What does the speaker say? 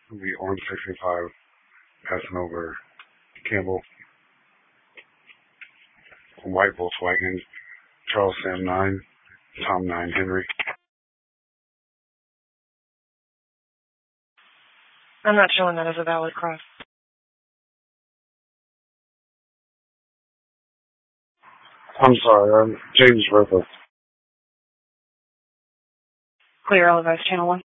The orange 65 passing over Campbell. White Volkswagen, Charles Sam 9, Tom 9 Henry. I'm not showing that as a valid cross. I'm sorry, I'm James Ripper. Clear all advice, Channel 1.